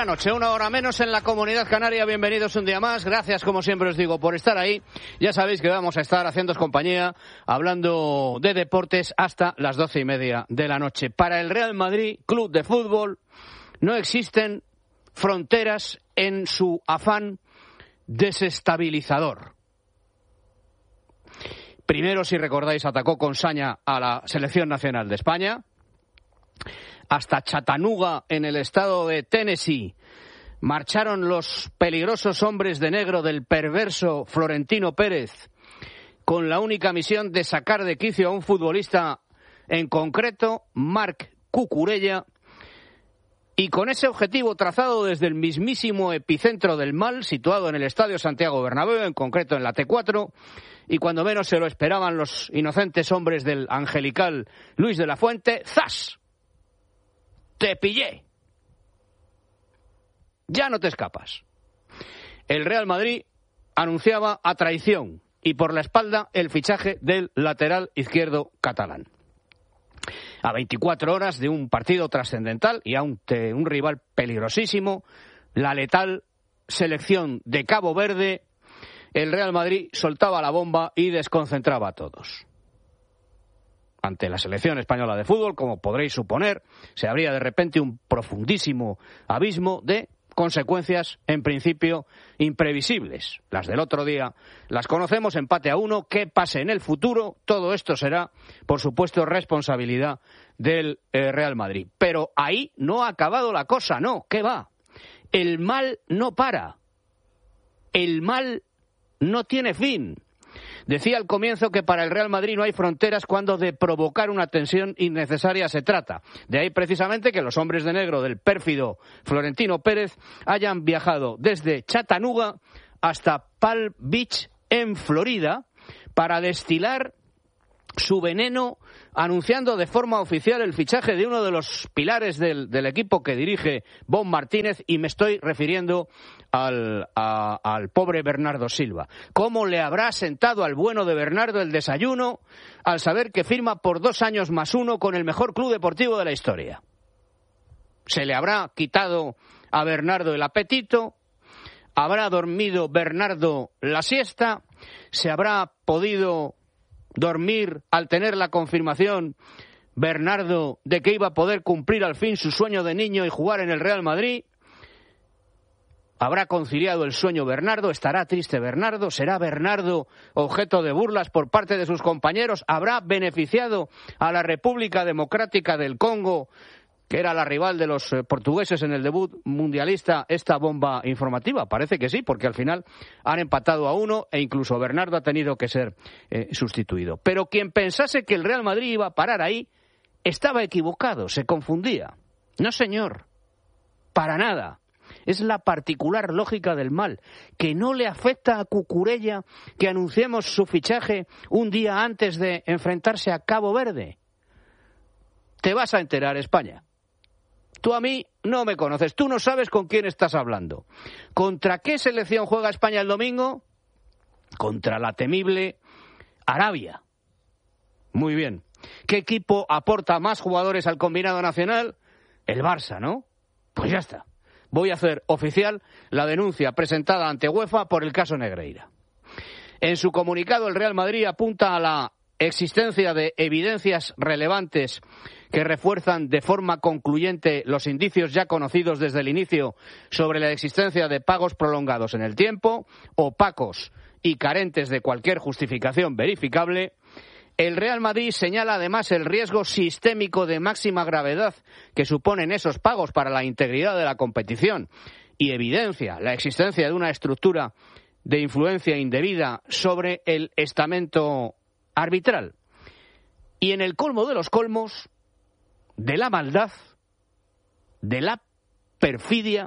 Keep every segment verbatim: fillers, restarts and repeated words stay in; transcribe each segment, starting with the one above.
la noche, una hora menos en la Comunidad Canaria. Bienvenidos un día más. Gracias, como siempre os digo, por estar ahí. Ya sabéis que vamos a estar haciéndoos compañía, hablando de deportes hasta las doce y media de la noche. Para el Real Madrid, club de fútbol, no existen fronteras en su afán desestabilizador. Primero, si recordáis, atacó con saña a la selección nacional de España. Hasta Chattanooga, en el estado de Tennessee, marcharon los peligrosos hombres de negro del perverso Florentino Pérez, con la única misión de sacar de quicio a un futbolista en concreto, Marc Cucurella, y con ese objetivo trazado desde el mismísimo epicentro del mal, situado en el Estadio Santiago Bernabéu, en concreto en la T cuatro, y cuando menos se lo esperaban los inocentes hombres del angelical Luis de la Fuente, ¡zas! ¡Te pillé! Ya no te escapas. El Real Madrid anunciaba a traición y por la espalda el fichaje del lateral izquierdo catalán. A veinticuatro horas de un partido trascendental y ante un rival peligrosísimo, la letal selección de Cabo Verde, el Real Madrid soltaba la bomba y desconcentraba a todos. Ante la selección española de fútbol, como podréis suponer, se abría de repente un profundísimo abismo de consecuencias, en principio, imprevisibles. Las del otro día las conocemos, empate a uno. ¿Qué pase en el futuro? Todo esto será, por supuesto, responsabilidad del eh, Real Madrid. Pero ahí no ha acabado la cosa, no, ¿qué va? El mal no para. El mal no tiene fin. Decía al comienzo que para el Real Madrid no hay fronteras cuando de provocar una tensión innecesaria se trata. De ahí precisamente que los hombres de negro del pérfido Florentino Pérez hayan viajado desde Chattanooga hasta Palm Beach en Florida para destilar su veneno, anunciando de forma oficial el fichaje de uno de los pilares del, del equipo que dirige Bob Martínez, y me estoy refiriendo al, a, al pobre Bernardo Silva. ¿Cómo le habrá sentado al bueno de Bernardo el desayuno al saber que firma por dos años más uno con el mejor club deportivo de la historia? ¿Se le habrá quitado a Bernardo el apetito? ¿Habrá dormido Bernardo la siesta? ¿Se habrá podido dormir al tener la confirmación Bernardo de que iba a poder cumplir al fin su sueño de niño y jugar en el Real Madrid? ¿Habrá conciliado el sueño Bernardo? ¿Estará triste Bernardo? ¿Será Bernardo objeto de burlas por parte de sus compañeros? ¿Habrá beneficiado a la República Democrática del Congo, que era la rival de los portugueses en el debut mundialista, esta bomba informativa? Parece que sí, porque al final han empatado a uno e incluso Bernardo ha tenido que ser eh, sustituido. Pero quien pensase que el Real Madrid iba a parar ahí estaba equivocado, se confundía. No, señor, para nada. Es la particular lógica del mal, que no le afecta a Cucurella que anunciemos su fichaje un día antes de enfrentarse a Cabo Verde. Te vas a enterar, España. Tú a mí no me conoces, tú no sabes con quién estás hablando. ¿Contra qué selección juega España el domingo? Contra la temible Arabia. Muy bien. ¿Qué equipo aporta más jugadores al combinado nacional? El Barça, ¿no? Pues ya está. Voy a hacer oficial la denuncia presentada ante UEFA por el caso Negreira. En su comunicado, el Real Madrid apunta a la existencia de evidencias relevantes que refuerzan de forma concluyente los indicios ya conocidos desde el inicio sobre la existencia de pagos prolongados en el tiempo, opacos y carentes de cualquier justificación verificable. El Real Madrid señala además el riesgo sistémico de máxima gravedad que suponen esos pagos para la integridad de la competición y evidencia la existencia de una estructura de influencia indebida sobre el estamento arbitral. Y en el colmo de los colmos, de la maldad, de la perfidia,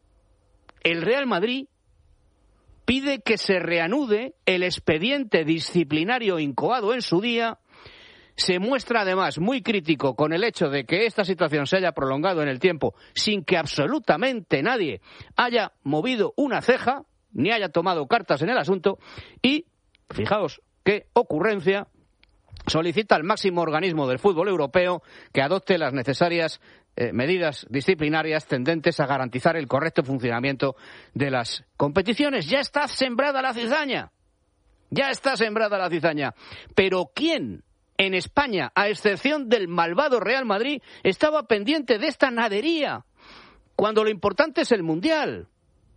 el Real Madrid pide que se reanude el expediente disciplinario incoado en su día. Se muestra además muy crítico con el hecho de que esta situación se haya prolongado en el tiempo sin que absolutamente nadie haya movido una ceja ni haya tomado cartas en el asunto. Y, fijaos qué ocurrencia, solicita al máximo organismo del fútbol europeo que adopte las necesarias eh, medidas disciplinarias tendentes a garantizar el correcto funcionamiento de las competiciones. Ya está sembrada la cizaña. Ya está sembrada la cizaña. Pero ¿quién en España, a excepción del malvado Real Madrid, estaba pendiente de esta nadería? Cuando lo importante es el Mundial.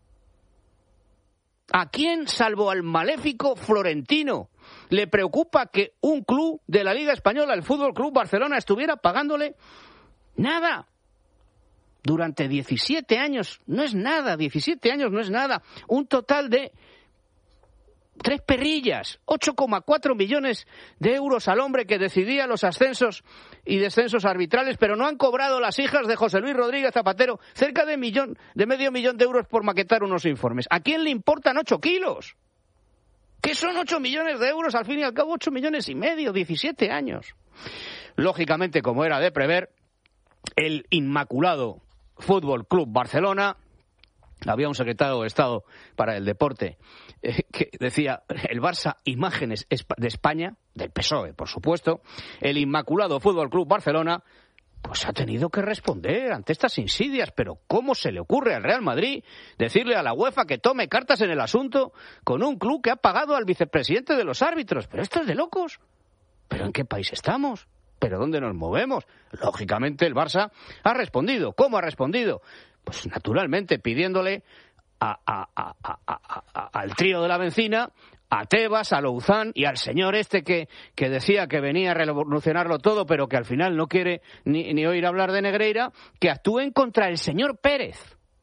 ¿A quién, salvo al maléfico Florentino, le preocupa que un club de la Liga Española, el Fútbol Club Barcelona, estuviera pagándole nada? Durante diecisiete años, no es nada, diecisiete años no es nada. Un total de tres perrillas, ocho coma cuatro millones de euros al hombre que decidía los ascensos y descensos arbitrales, pero no han cobrado las hijas de José Luis Rodríguez Zapatero cerca de millón, de medio millón de euros por maquetar unos informes. ¿A quién le importan ocho kilos? ¿Qué son ocho millones de euros? Al fin y al cabo, ocho millones y medio, diecisiete años. Lógicamente, como era de prever, el inmaculado Fútbol Club Barcelona, había un secretario de Estado para el deporte eh, que decía, el Barça, imágenes de España, del P S O E, por supuesto, el inmaculado Fútbol Club Barcelona, pues ha tenido que responder ante estas insidias. Pero ¿cómo se le ocurre al Real Madrid decirle a la UEFA que tome cartas en el asunto con un club que ha pagado al vicepresidente de los árbitros? Pero esto es de locos. ¿Pero en qué país estamos? ¿Pero dónde nos movemos? Lógicamente el Barça ha respondido. ¿Cómo ha respondido? Pues naturalmente pidiéndole a, a, a, a, a, a, al trío de la Bencina, a Tebas, a Louzán y al señor este que, que decía que venía a revolucionarlo todo, pero que al final no quiere ni, ni oír hablar de Negreira, que actúen contra el señor Pérez.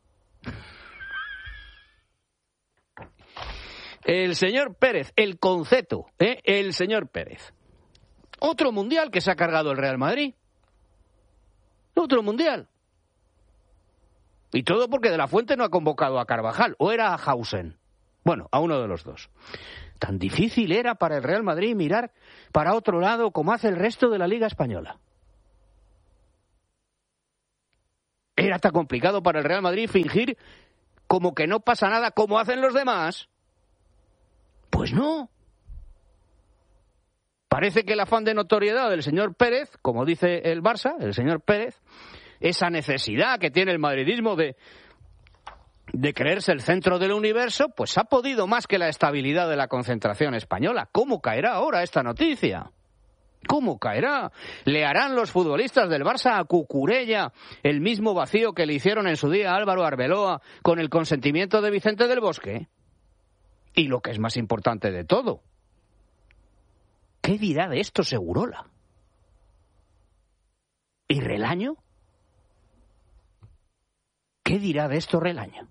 El señor Pérez, el conceto, ¿eh? El señor Pérez. Otro mundial que se ha cargado el Real Madrid. Otro mundial. Y todo porque De la Fuente no ha convocado a Carvajal, o era a Hausen. Bueno, a uno de los dos. Tan difícil era para el Real Madrid mirar para otro lado como hace el resto de la Liga Española. Era tan complicado para el Real Madrid fingir como que no pasa nada como hacen los demás. Pues no. Parece que el afán de notoriedad del señor Pérez, como dice el Barça, el señor Pérez, esa necesidad que tiene el madridismo de, de creerse el centro del universo, pues ha podido más que la estabilidad de la concentración española. ¿Cómo caerá ahora esta noticia? ¿Cómo caerá? ¿Le harán los futbolistas del Barça a Cucurella el mismo vacío que le hicieron en su día a Álvaro Arbeloa con el consentimiento de Vicente del Bosque? Y lo que es más importante de todo, ¿qué dirá de esto Segurola? ¿Y Relaño? ¿Qué dirá de esto Relaño?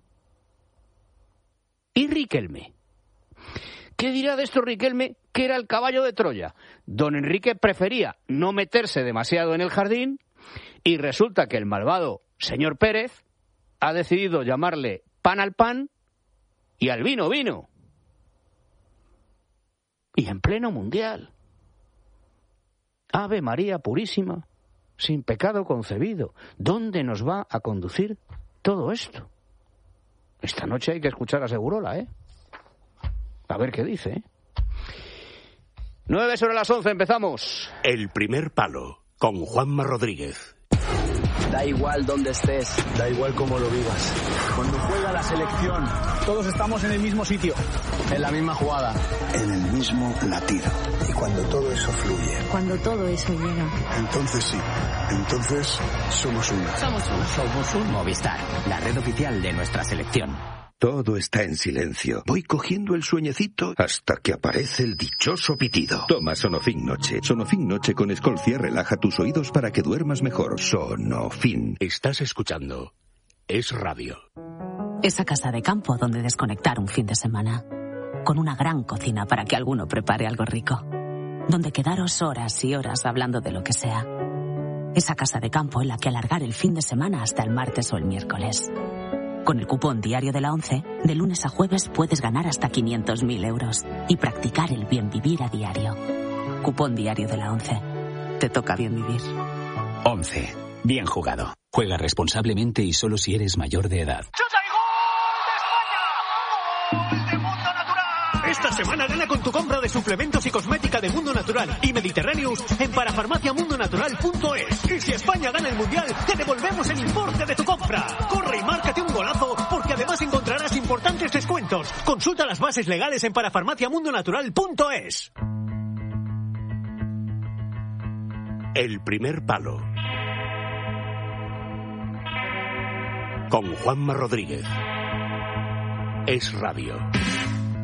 ¿Y Riquelme? ¿Qué dirá de esto Riquelme, que era el caballo de Troya? Don Enrique prefería no meterse demasiado en el jardín y resulta que el malvado señor Pérez ha decidido llamarle pan al pan y al vino vino. Y en pleno mundial. Ave María Purísima, sin pecado concebido. ¿Dónde nos va a conducir todo esto? Esta noche hay que escuchar a Segurola, ¿eh? A ver qué dice, ¿eh? Nueve sobre las once, empezamos. El primer palo, con Juanma Rodríguez. Da igual dónde estés, da igual cómo lo vivas. Cuando juega la selección, todos estamos en el mismo sitio, en la misma jugada, en el mismo latido. Y cuando todo eso fluye, cuando todo eso llega, entonces sí, entonces somos uno. Somos uno. Somos un Movistar, la red oficial de nuestra selección. Todo está en silencio. Voy cogiendo el sueñecito hasta que aparece el dichoso pitido. Toma Sonofin Noche. Sonofin Noche con Escolcia relaja tus oídos para que duermas mejor. Sonofin. Estás escuchando Es Radio. Esa casa de campo donde desconectar un fin de semana. Con una gran cocina para que alguno prepare algo rico. Donde quedaros horas y horas hablando de lo que sea. Esa casa de campo en la que alargar el fin de semana hasta el martes o el miércoles. Con el cupón Diario de la ONCE, de lunes a jueves puedes ganar hasta quinientos mil euros y practicar el bien vivir a diario. Cupón Diario de la ONCE. Te toca bien vivir. ONCE. Bien jugado. Juega responsablemente y solo si eres mayor de edad. ¡Chuta y gol de España! ¡Gol de Mundo Natural! Este Esta semana gana con tu compra de suplementos y cosmética de Mundo Natural y Mediterráneos en parafarmacia mundo natural punto es. Y si España gana el Mundial, te devolvemos el importe de tu compra. Corre y márcate un golazo, porque además encontrarás importantes descuentos. Consulta las bases legales en parafarmacia mundo natural punto es. El primer palo. Con Juanma Rodríguez. Es Radio.